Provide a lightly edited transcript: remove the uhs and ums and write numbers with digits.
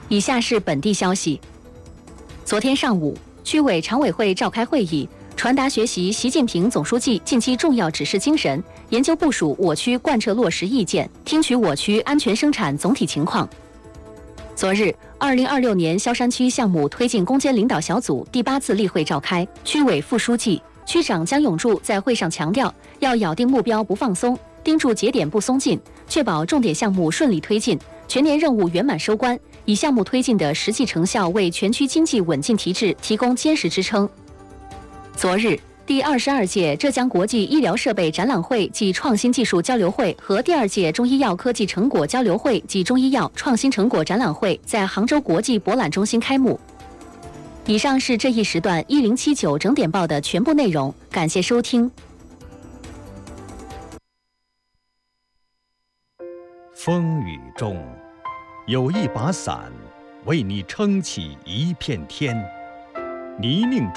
以下是本地消息。昨天上午，区委常委会召开会议，传达学习习近平总书记近期重要指示精神，研究部署我区贯彻落实意见，听取我区安全生产总体情况。昨日，2026年萧山区项目推进攻坚领导小组第8次例会召开，区委副书记、区长姜永柱在会上强调，要咬定目标不放松，盯住节点不松劲，确保重点项目顺利推进，全年任务圆满收官，以项目推进的实际成效为全区经济稳进提质提供坚实支撑。昨日，第22届浙江国际医疗设备展览会暨创新技术交流会和第2届中医药科技成果交流会暨中医药创新成果展览会在杭州国际博览中心开幕。以上是这一时段1079整点报的全部内容，感谢收听。 风雨中，有一把伞为你撑起一片天；泥泞